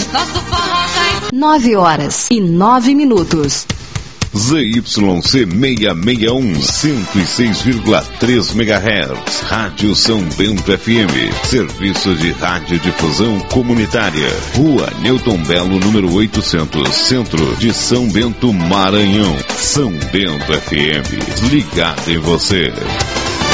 Nosso forró cai. 9h09. ZYC 661, 106,3 MHz, Rádio São Bento FM, serviço de radiodifusão comunitária, Rua Newton Belo, número 800, Centro de São Bento, Maranhão. São Bento FM, ligado em você.